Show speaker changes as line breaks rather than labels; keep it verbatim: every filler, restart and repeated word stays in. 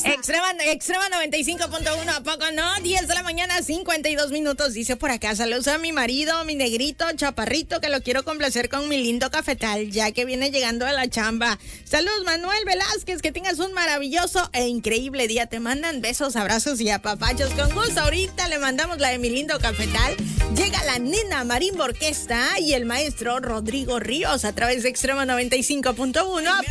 Extrema, Extrema noventa y cinco punto uno, ¿a poco no? diez de la mañana, cincuenta y dos minutos. Dice por acá, saludos a mi marido, mi negrito, chaparrito, que lo quiero complacer con mi lindo cafetal, ya que viene llegando a la chamba. Saludos, Manuel Velázquez, que tengas un maravilloso e increíble día. Te mandan besos, abrazos y apapachos. Con gusto, ahorita le mandamos la de mi lindo cafetal. Llega la nena Marimba Orquesta y el maestro Rodrigo Ríos a través de Extrema noventa y cinco punto uno. ¿A